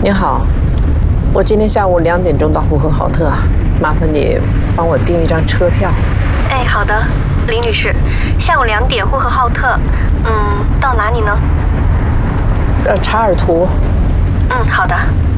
你好，我今天下午2点钟到呼和浩特，麻烦你帮我订一张车票。 哎，好的，林女士，下午2点呼和浩特，到哪里呢？ 查尔图。 好的。